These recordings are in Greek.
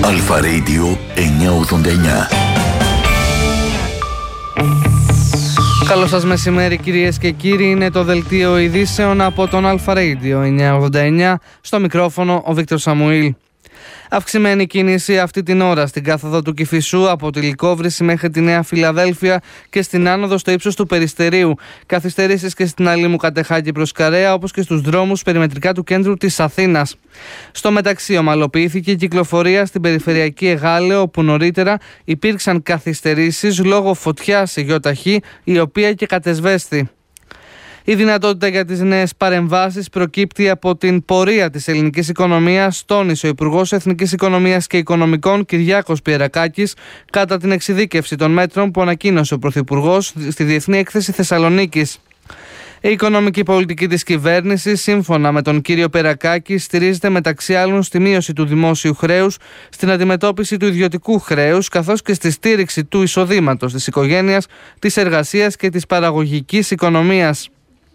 Αλφα Radio 989. Καλό σας μεσημέρι κυρίες και κύριοι, είναι το δελτίο ειδήσεων από τον Αλφα Radio 989, στο μικρόφωνο ο Βίκτορ Σαμουήλ. Αυξημένη κίνηση αυτή την ώρα στην κάθοδο του Κηφισού από τη Λυκόβρηση μέχρι τη Νέα Φιλαδέλφια και στην άνοδο στο ύψος του Περιστερίου. Καθυστερήσεις και στην Αλήμου Κατεχάκη προς Καρέα, όπως και στους δρόμους περιμετρικά του κέντρου της Αθήνας. Στο μεταξύ, ομαλοποιήθηκε η κυκλοφορία στην περιφερειακή Εγάλεο, όπου νωρίτερα υπήρξαν καθυστερήσεις λόγω φωτιάς σε γεωταχή, η οποία και κατεσβέστη. Η δυνατότητα για τις νέες παρεμβάσεις προκύπτει από την πορεία της ελληνικής οικονομίας, τόνισε ο Υπουργός Εθνικής Οικονομίας και Οικονομικών Κυριάκος Πιερακάκης κατά την εξειδίκευση των μέτρων που ανακοίνωσε ο Πρωθυπουργός στη Διεθνή Έκθεση Θεσσαλονίκης. Η οικονομική πολιτική της κυβέρνησης, σύμφωνα με τον κύριο Πιερακάκη, στηρίζεται μεταξύ άλλων στη μείωση του δημόσιου χρέους, στην αντιμετώπιση του ιδιωτικού χρέους, καθώς και στη στήριξη του εισοδήματος της οικογένειας, της εργασίας και της παραγωγικής οικονομίας.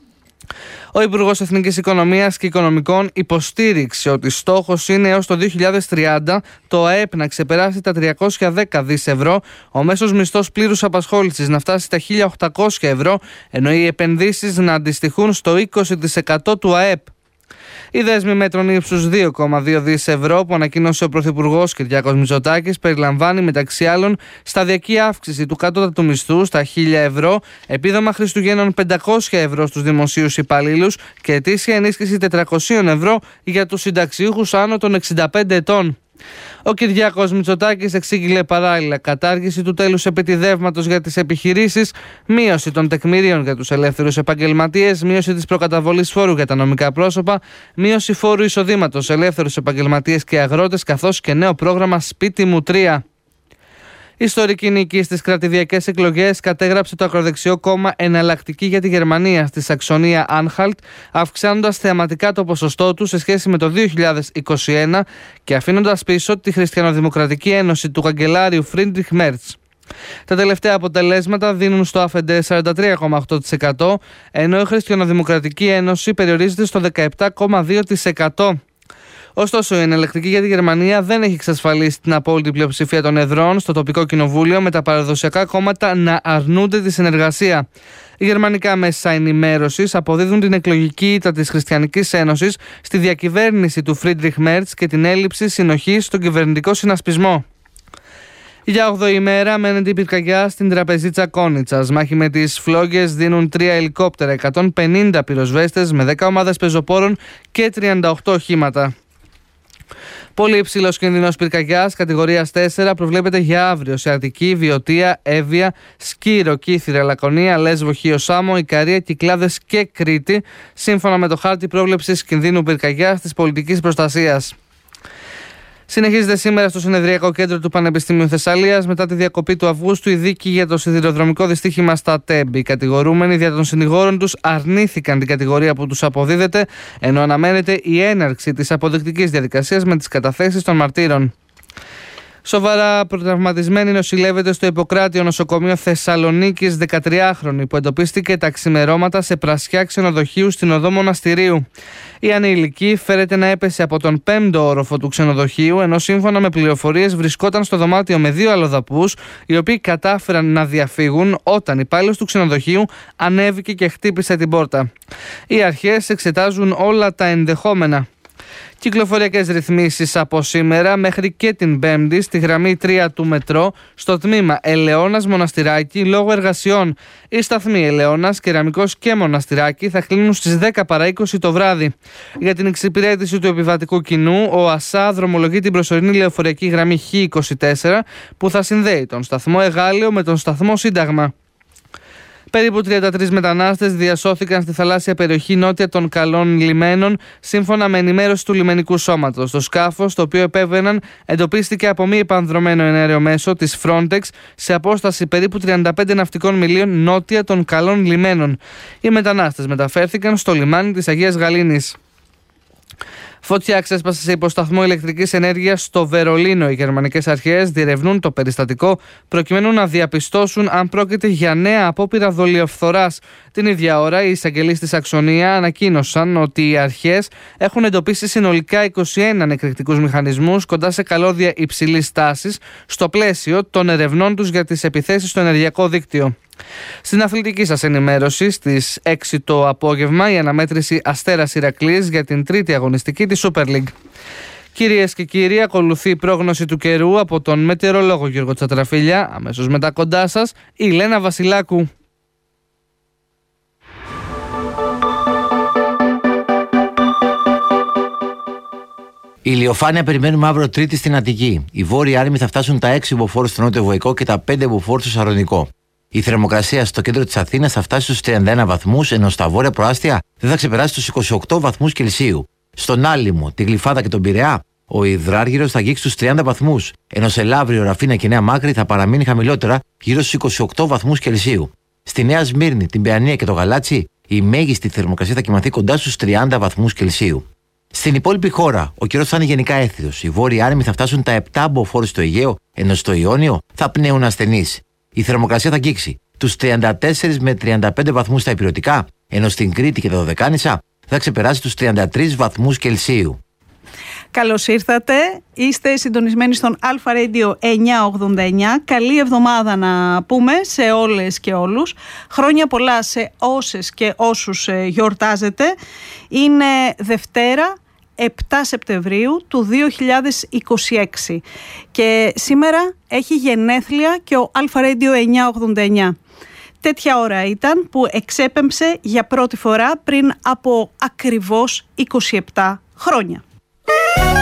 Ο Υπουργός Εθνικής Οικονομίας και Οικονομικών υποστήριξε ότι στόχος είναι έως το 2030 το ΑΕΠ να ξεπεράσει τα 310 δις ευρώ, ο μέσος μισθός πλήρους απασχόλησης να φτάσει στα 1.800 ευρώ, ενώ οι επενδύσεις να αντιστοιχούν στο 20% του ΑΕΠ. Η δέσμη μέτρων ύψους 2,2 δις ευρώ που ανακοίνωσε ο Πρωθυπουργός Κυριάκος Μητσοτάκης περιλαμβάνει μεταξύ άλλων σταδιακή αύξηση του κατώτατου μισθού στα 1.000 ευρώ, επίδομα Χριστουγέννων 500 ευρώ στους δημοσίους υπαλλήλους και ετήσια ενίσχυση 400 ευρώ για τους συνταξιούχους άνω των 65 ετών. Ο Κυριάκος Μητσοτάκης εξήγηλε παράλληλα κατάργηση του τέλους επιτιδεύματος για τις επιχειρήσεις, μείωση των τεκμηρίων για τους ελεύθερους επαγγελματίες, μείωση της προκαταβολής φόρου για τα νομικά πρόσωπα, μείωση φόρου εισοδήματος σε ελεύθερους επαγγελματίες και αγρότες, καθώς και νέο πρόγραμμα Σπίτι μου 3. Ιστορική νίκη στις κρατηδιακές εκλογές κατέγραψε το ακροδεξιό κόμμα Εναλλακτική για τη Γερμανία στη Σαξονία Άνχαλτ, αυξάνοντας θεαματικά το ποσοστό του σε σχέση με το 2021 και αφήνοντας πίσω τη Χριστιανοδημοκρατική Ένωση του καγκελάριου Φρίντριχ Μέρτς. Τα τελευταία αποτελέσματα δίνουν στο ΑΦΕΝΤΕ 43,8%, ενώ η Χριστιανοδημοκρατική Ένωση περιορίζεται στο 17,2%. Ωστόσο, η Εναλλακτική για τη Γερμανία δεν έχει εξασφαλίσει την απόλυτη πλειοψηφία των εδρών στο τοπικό κοινοβούλιο, με τα παραδοσιακά κόμματα να αρνούνται τη συνεργασία. Οι γερμανικά μέσα ενημέρωσης αποδίδουν την εκλογική ήττα της Χριστιανικής Ένωσης στη διακυβέρνηση του Φρίντριχ Μέρτς και την έλλειψη συνοχής στον κυβερνητικό συνασπισμό. Για 8η μέρα μένεται η πυρκαγιά στην τραπεζίτσα Κόνιτσας. Μάχη με τις φλόγες δίνουν 3 ελικόπτερα, 150 πυροσβέστες με 10 ομάδες πεζοπόρων και 38 οχήματα. Πολύ υψηλός κίνδυνος πυρκαγιάς κατηγορίας 4 προβλέπεται για αύριο σε Αττική, Βιωτία, Εύβοια, Σκύρο, Κύθυρα, Λακωνία, Λέσβο, Χίο Σάμο, Ικαρία, Κυκλάδες και Κρήτη, σύμφωνα με το χάρτη πρόβλεψης κινδύνου πυρκαγιάς της πολιτικής προστασίας. Συνεχίζεται σήμερα στο Συνεδριακό Κέντρο του Πανεπιστημίου Θεσσαλίας μετά τη διακοπή του Αυγούστου η δίκη για το σιδηροδρομικό δυστύχημα στα Τέμπη. Οι κατηγορούμενοι δια των συνηγόρων τους αρνήθηκαν την κατηγορία που τους αποδίδεται, ενώ αναμένεται η έναρξη της αποδεικτικής διαδικασίας με τις καταθέσεις των μαρτύρων. Σοβαρά προτραυματισμένη νοσηλεύεται στο Ιπποκράτιο νοσοκομείο Θεσσαλονίκης 13χρονη που εντοπίστηκε τα ξημερώματα σε πρασιά ξενοδοχείου στην οδό Μοναστηρίου. Η ανήλικη φέρεται να έπεσε από τον 5ο όροφο του ξενοδοχείου, ενώ σύμφωνα με πληροφορίες βρισκόταν στο δωμάτιο με 2 αλλοδαπούς, οι οποίοι κατάφεραν να διαφύγουν όταν υπάλληλος του ξενοδοχείου ανέβηκε και χτύπησε την πόρτα. Οι αρχές εξετάζουν όλα τα ενδεχόμενα. Κυκλοφοριακές ρυθμίσεις από σήμερα μέχρι και την Πέμπτη στη γραμμή 3 του μετρό στο τμήμα Ελαιώνας Μοναστηράκι λόγω εργασιών. Οι σταθμοί Ελαιώνας, Κεραμικός και Μοναστηράκι θα κλείνουν στις 10 παρά 20 το βράδυ. Για την εξυπηρέτηση του επιβατικού κοινού, ο ΑΣΑ δρομολογεί την προσωρινή λεωφορειακή γραμμή Χ24 που θα συνδέει τον σταθμό Εγάλεο με τον σταθμό Σύνταγμα. Περίπου 33 μετανάστες διασώθηκαν στη θαλάσσια περιοχή νότια των Καλών Λιμένων, σύμφωνα με ενημέρωση του λιμενικού σώματος. Το σκάφος, το οποίο επέβαιναν, εντοπίστηκε από μη επανδρωμένο εναέριο μέσο της Frontex σε απόσταση περίπου 35 ναυτικών μιλίων νότια των Καλών Λιμένων. Οι μετανάστες μεταφέρθηκαν στο λιμάνι της Αγίας Γαλήνης. Φωτιά ξέσπασε σε υποσταθμό ηλεκτρικής ενέργειας στο Βερολίνο. Οι γερμανικές αρχές διερευνούν το περιστατικό προκειμένου να διαπιστώσουν αν πρόκειται για νέα απόπειρα δολιοφθοράς. Την ίδια ώρα, οι εισαγγελείς της Αξονία ανακοίνωσαν ότι οι αρχές έχουν εντοπίσει συνολικά 21 εκρηκτικούς μηχανισμούς κοντά σε καλώδια υψηλής τάσης στο πλαίσιο των ερευνών τους για τις επιθέσεις στο ενεργειακό δίκτυο. Στην αθλητική σας ενημέρωση, στις 6 το απόγευμα, η αναμέτρηση Αστέρας Ηρακλής για την τρίτη αγωνιστική της Super League. Κυρίες και κύριοι, ακολουθεί η πρόγνωση του καιρού από τον μετεωρολόγο Γιώργο Τσατραφίλια. Αμέσως μετά κοντά σας, η Λένα Βασιλάκου. Ηλιοφάνεια περιμένουμε αύριο Τρίτη στην Αττική. Οι βόρειοι άρημοι θα φτάσουν τα 6 μποφόρ στο νότιο Βοϊκό και τα 5 μποφόρ στο Σαρονικό. Η θερμοκρασία στο κέντρο της Αθήνας θα φτάσει στους 31 βαθμούς, ενώ στα βόρεια προάστια δεν θα ξεπεράσει τους 28 βαθμούς Κελσίου. Στον Άλυμο, τη Γλυφάδα και τον Πειραιά, ο υδράργυρος θα αγγίξει τους 30 βαθμούς, ενώ σε Λαύριο, Ραφίνα και Νέα Μάκρη θα παραμείνει χαμηλότερα, γύρω στους 28 βαθμούς Κελσίου. Στη Νέα Σμύρνη, την Παιανία και το Γαλάτσι, η μέγιστη θερμοκρασία θα κοιμαθεί κοντά στους 30 βαθμούς Κελσίου. Στην υπόλοιπη χώρα, ο καιρός θα είναι γενικά έθριος. Οι βόρειοι άρημοι θα φτάσουν τα 7 μποφόρ στο Αιγαίο, ενώ στο Ιόνιο θα πνέουν ασθενείς. Η θερμοκρασία θα αγγίξει τους 34 με 35 βαθμούς στα ηπειρωτικά, ενώ στην Κρήτη και τα Δωδεκάνησα θα ξεπεράσει τους 33 βαθμούς Κελσίου. Καλώς ήρθατε. Είστε συντονισμένοι στον Alpha Radio 989. Καλή εβδομάδα να πούμε σε όλες και όλους. Χρόνια πολλά σε όσες και όσους γιορτάζετε. Είναι Δευτέρα 7 Σεπτεμβρίου του 2026 και σήμερα έχει γενέθλια και ο Alpha Radio 989. Τέτοια ώρα ήταν που εξέπεμψε για πρώτη φορά πριν από ακριβώς 27 χρόνια.